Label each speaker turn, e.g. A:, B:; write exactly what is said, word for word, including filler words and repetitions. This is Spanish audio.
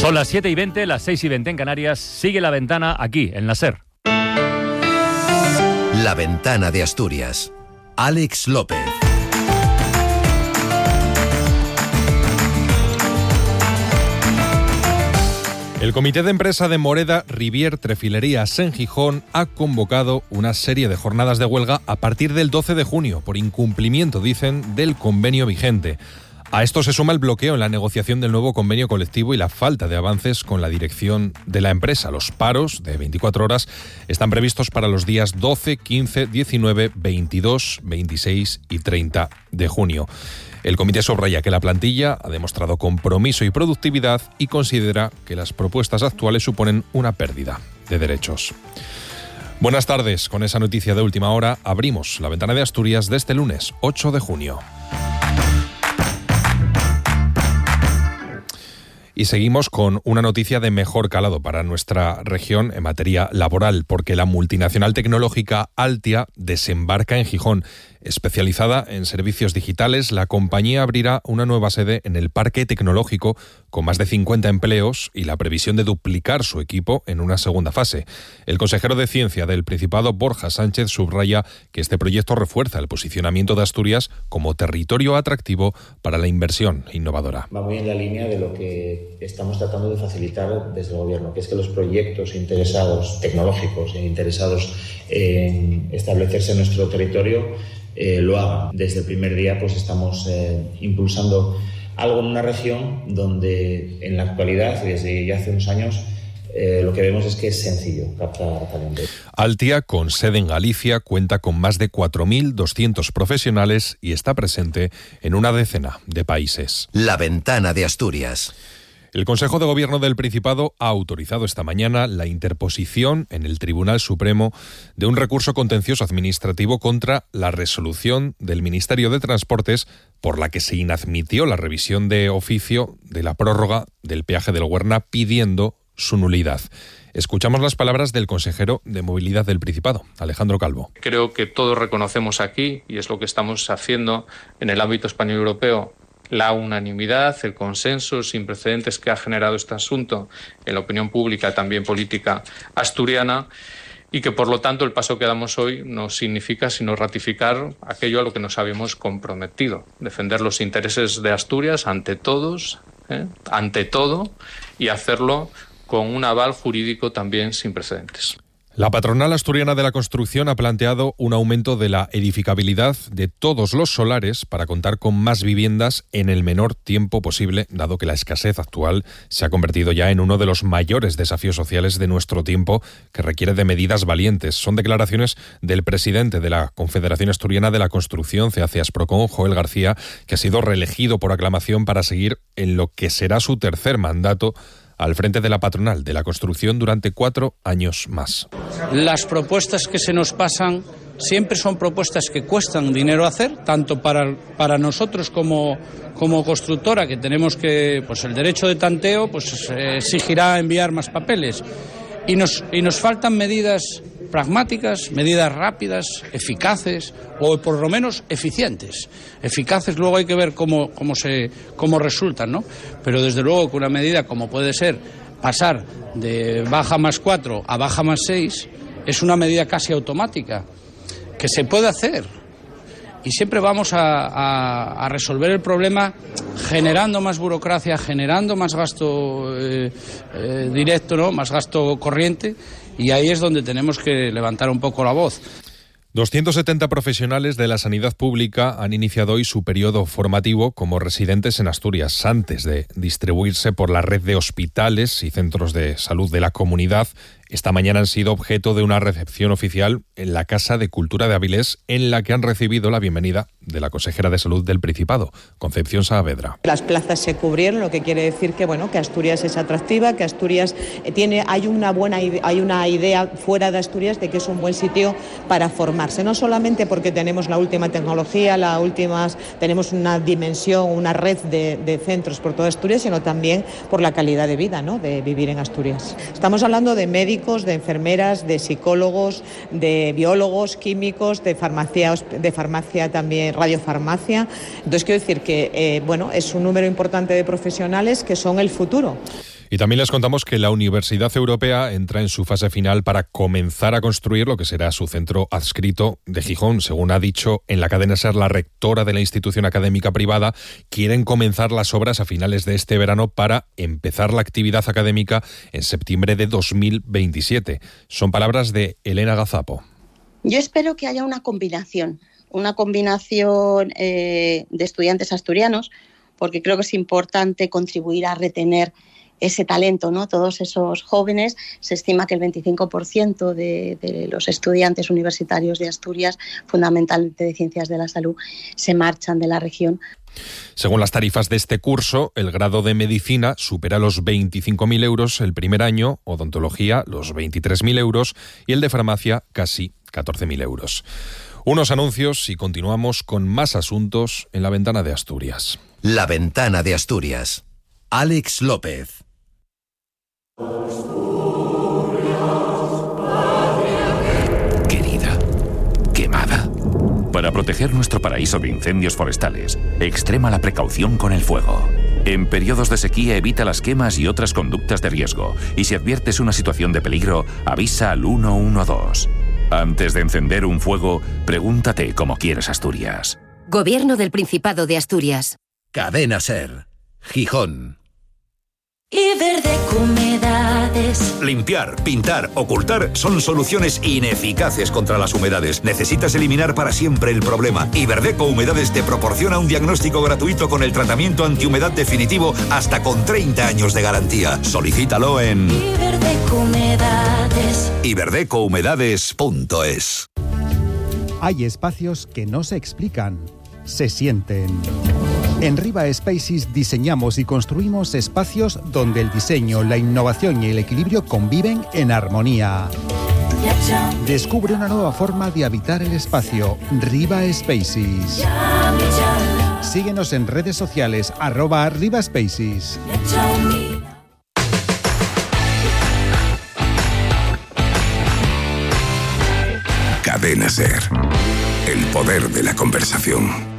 A: Son las siete y veinte, las seis y veinte en Canarias. Sigue La Ventana aquí, en la SER.
B: La Ventana de Asturias. Alex López.
C: El Comité de Empresa de Moreda Rivier Trefilerías en Gijón ha convocado una serie de jornadas de huelga a partir del doce de junio por incumplimiento, dicen, del convenio vigente. A esto se suma el bloqueo en la negociación del nuevo convenio colectivo y la falta de avances con la dirección de la empresa. Los paros de veinticuatro horas están previstos para los días doce, quince, diecinueve, veintidós, veintiséis y treinta de junio. El comité subraya que la plantilla ha demostrado compromiso y productividad y considera que las propuestas actuales suponen una pérdida de derechos. Buenas tardes. Con esa noticia de última hora abrimos La Ventana de Asturias de este lunes ocho de junio. Y seguimos con una noticia de mejor calado para nuestra región en materia laboral, porque la multinacional tecnológica Altia desembarca en Gijón. Especializada en servicios digitales, la compañía abrirá una nueva sede en el Parque Tecnológico con más de cincuenta empleos y la previsión de duplicar su equipo en una segunda fase. El consejero de Ciencia del Principado, Borja Sánchez, subraya que este proyecto refuerza el posicionamiento de Asturias como territorio atractivo para la inversión innovadora.
D: Va muy en la línea de lo que estamos tratando de facilitar desde el Gobierno, que es que los proyectos interesados, tecnológicos e interesados en establecerse en nuestro territorio, Eh, lo hagan. Desde el primer día pues estamos eh, impulsando algo en una región donde en la actualidad, desde ya hace unos años, eh, lo que vemos es que es sencillo captar talento.
C: Altia, con sede en Galicia, cuenta con más de cuatro mil doscientos profesionales y está presente en una decena de países.
B: La Ventana de Asturias.
C: El Consejo de Gobierno del Principado ha autorizado esta mañana la interposición en el Tribunal Supremo de un recurso contencioso administrativo contra la resolución del Ministerio de Transportes por la que se inadmitió la revisión de oficio de la prórroga del peaje del Huerna, pidiendo su nulidad. Escuchamos las palabras del consejero de Movilidad del Principado, Alejandro Calvo.
E: Creo que todos reconocemos aquí, y es lo que estamos haciendo en el ámbito español y europeo, la unanimidad, el consenso sin precedentes que ha generado este asunto en la opinión pública, también política asturiana, y que por lo tanto el paso que damos hoy no significa sino ratificar aquello a lo que nos habíamos comprometido, defender los intereses de Asturias ante todos, ¿eh? ante todo, y hacerlo con un aval jurídico también sin precedentes.
C: La patronal asturiana de la construcción ha planteado un aumento de la edificabilidad de todos los solares para contar con más viviendas en el menor tiempo posible, dado que la escasez actual se ha convertido ya en uno de los mayores desafíos sociales de nuestro tiempo, que requiere de medidas valientes. Son declaraciones del presidente de la Confederación Asturiana de la Construcción, CEACIASPROCON, Joel García, que ha sido reelegido por aclamación para seguir en lo que será su tercer mandato al frente de la patronal de la construcción durante cuatro años más.
F: Las propuestas que se nos pasan siempre son propuestas que cuestan dinero hacer, tanto para, para nosotros como, como constructora, que tenemos que, pues el derecho de tanteo pues eh, exigirá enviar más papeles. Y nos, y nos faltan medidas pragmáticas, medidas rápidas, eficaces o por lo menos eficientes. Eficaces luego hay que ver cómo, cómo, se, cómo resultan, ¿no? Pero desde luego que una medida como puede ser pasar de baja más cuatro a baja más seis es una medida casi automática, que se puede hacer. Y siempre vamos a, a, a resolver el problema generando más burocracia, generando más gasto eh, eh, directo, ¿no? Más gasto corriente, y ahí es donde tenemos que levantar un poco la voz.
C: doscientos setenta profesionales de la sanidad pública han iniciado hoy su periodo formativo como residentes en Asturias, antes de distribuirse por la red de hospitales y centros de salud de la comunidad. Esta mañana han sido objeto de una recepción oficial en la Casa de Cultura de Avilés, en la que han recibido la bienvenida de la consejera de Salud del Principado, Concepción Saavedra.
G: Las plazas se cubrieron, lo que quiere decir que bueno, que Asturias es atractiva, que Asturias tiene, hay una buena, hay una idea fuera de Asturias de que es un buen sitio para formarse, no solamente porque tenemos la última tecnología, la últimas, tenemos una dimensión, una red de, de centros por toda Asturias, sino también por la calidad de vida, ¿no?, de vivir en Asturias. Estamos hablando de médicos, de enfermeras, de psicólogos, de biólogos, químicos, de farmacia, de farmacia también, radiofarmacia. Entonces quiero decir que eh, bueno, es un número importante de profesionales que son el futuro.
C: Y también les contamos que la Universidad Europea entra en su fase final para comenzar a construir lo que será su centro adscrito de Gijón. Según ha dicho en la cadena SER la rectora de la institución académica privada, quieren comenzar las obras a finales de este verano para empezar la actividad académica en septiembre de dos mil veintisiete. Son palabras de Elena Gazapo.
H: Yo espero que haya una combinación, una combinación eh, de estudiantes asturianos, porque creo que es importante contribuir a retener ese talento, ¿no? Todos esos jóvenes, se estima que el veinticinco por ciento de, de los estudiantes universitarios de Asturias, fundamentalmente de Ciencias de la Salud, se marchan de la región.
C: Según las tarifas de este curso, el grado de Medicina supera los veinticinco mil euros el primer año, Odontología los veintitrés mil euros y el de Farmacia casi catorce mil euros. Unos anuncios y continuamos con más asuntos en La Ventana de Asturias.
B: La Ventana de Asturias. Alex López.
I: Querida, quemada. Para proteger nuestro paraíso de incendios forestales, extrema la precaución con el fuego. En periodos de sequía evita las quemas y otras conductas de riesgo, y si adviertes una situación de peligro, avisa al uno uno dos. Antes de encender un fuego, pregúntate cómo quieres Asturias.
J: Gobierno del Principado de Asturias.
B: Cadena SER. Gijón.
K: Iberdeco Humedades.
L: Limpiar, pintar, ocultar son soluciones ineficaces contra las humedades. Necesitas eliminar para siempre el problema. Iberdeco Humedades te proporciona un diagnóstico gratuito con el tratamiento antihumedad definitivo hasta con treinta años de garantía. Solicítalo en
K: Iberdeco Humedades.
L: iberdeco humedades punto es.
M: Hay espacios que no se explican, se sienten. En Riva Spaces diseñamos y construimos espacios donde el diseño, la innovación y el equilibrio conviven en armonía. Descubre una nueva forma de habitar el espacio. Riva Spaces. Síguenos en redes sociales, arroba Riva Spaces.
N: Cadena SER. El poder de la conversación.